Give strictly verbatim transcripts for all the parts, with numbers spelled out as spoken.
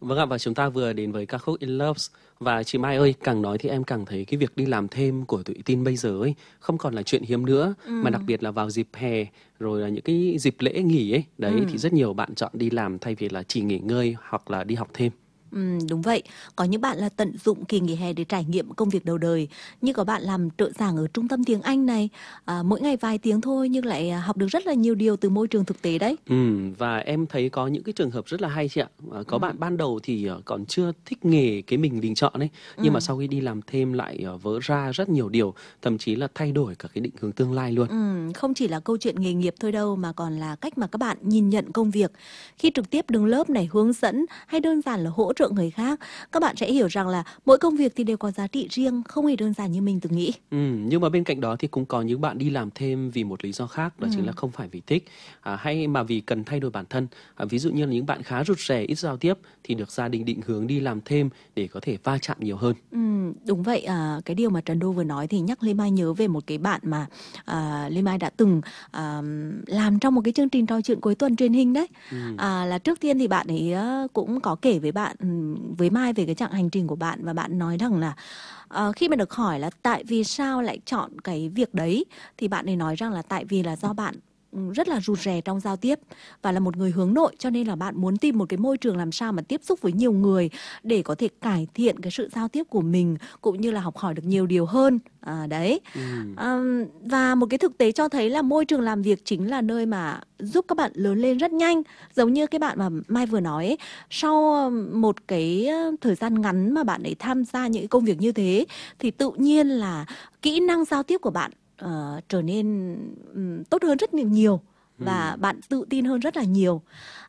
Vâng ạ, và chúng ta vừa đến với ca khúc In Loves. Và chị Mai ơi, càng nói thì em càng thấy cái việc đi làm thêm của tuổi teen bây giờ ấy không còn là chuyện hiếm nữa, mà đặc Ừm, biệt là vào dịp hè rồi là những cái dịp lễ nghỉ ấy, đấy thì ừm. rất nhiều bạn chọn đi làm thay vì là chỉ nghỉ ngơi hoặc là đi học thêm. Ừm, đúng vậy. Có những bạn là tận dụng kỳ nghỉ hè để trải nghiệm công việc đầu đời. Như có bạn làm trợ giảng ở trung tâm tiếng Anh này, à, mỗi ngày vài tiếng thôi nhưng lại à, học được rất là nhiều điều từ môi trường thực tế đấy. Ừm, và em thấy có những cái trường hợp rất là hay chị ạ. Ờ, có bạn Ừm, ban đầu thì ờ, còn chưa thích nghề cái mình mình chọn ấy, nhưng mà ừm. sau khi đi làm thêm lại ờ, vỡ ra rất nhiều điều, thậm chí là thay đổi cả cái định hướng tương lai luôn. Ừm, không chỉ là câu chuyện nghề nghiệp thôi đâu mà còn là cách mà các bạn nhìn nhận công việc. Khi trực tiếp đứng lớp này hướng dẫn hay đơn giản là hỗ trợ người khác, các bạn sẽ hiểu rằng là mỗi công việc thì đều có giá trị riêng, không hề đơn giản như mình từng nghĩ. Ừm, nhưng mà bên cạnh đó thì cũng có những bạn đi làm thêm vì một lý do khác, đó chính là Ừm. không phải vì thích, à, hay mà vì cần thay đổi bản thân. À, ví dụ như là những bạn khá rụt rè, ít giao tiếp thì được gia đình định hướng đi làm thêm để có thể va chạm nhiều hơn. Ừm, đúng vậy, à, cái điều mà Trần Đô vừa nói thì nhắc Lê Mai nhớ về một cái bạn mà à, Lê Mai đã từng à, làm trong một cái chương trình trò chuyện cuối tuần truyền hình đấy. Ừm, À, là trước tiên thì bạn ấy á, cũng có kể với bạn ừm, với Mai về cái chặng hành trình của bạn và bạn nói rằng là ờ, khi mà được hỏi là tại vì sao lại chọn cái việc đấy thì bạn ấy nói rằng là tại vì là do bạn ừ, rất là rụt rè trong giao tiếp và là một người hướng nội cho nên là bạn muốn tìm một cái môi trường làm sao mà tiếp xúc với nhiều người để có thể cải thiện cái sự giao tiếp của mình cũng như là học hỏi được nhiều điều hơn à, đấy. ừm. Ờm, và một cái thực tế cho thấy là môi trường làm việc chính là nơi mà giúp các bạn lớn lên rất nhanh, giống như cái bạn mà Mai vừa nói ấy, sau ờm, một cái ờ, thời gian ngắn mà bạn ấy tham gia những cái công việc như thế thì tự nhiên là kỹ năng giao tiếp của bạn ờ, trở nên ừm, tốt hơn rất nhiều nhiều và Ừm. bạn tự tin hơn rất là nhiều.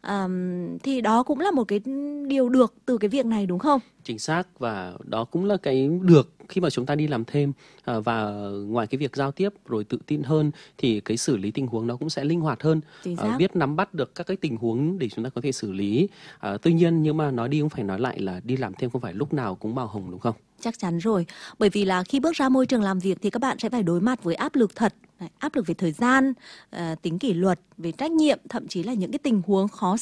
Ờm, thì đó cũng là một cái điều được từ cái việc này đúng không? Chính xác, và đó cũng là cái được khi mà chúng ta đi làm thêm, à, và ngoài cái việc giao tiếp rồi tự tin hơn thì cái xử lý tình huống nó cũng sẽ linh hoạt hơn, Chính ờ, xác. biết nắm bắt được các cái tình huống để chúng ta có thể xử lý. À, tuy nhiên nhưng mà nói đi cũng phải nói lại là đi làm thêm không phải lúc nào cũng màu hồng đúng không? Chắc chắn rồi. Bởi vì là khi bước ra môi trường làm việc thì các bạn sẽ phải đối mặt với áp lực thật, này, áp lực về thời gian, ờ, tính kỷ luật, về trách nhiệm, thậm chí là những cái tình huống khó